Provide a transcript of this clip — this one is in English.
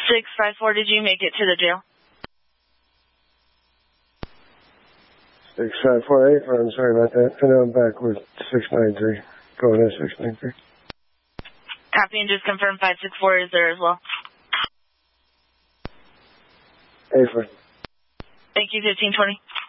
654, did you make it to the jail? 6548, I'm sorry about that. I know I'm back with 693. Going to 693. Copy, and just confirm 564 is there as well. Hey, fine. Thank you, 1520.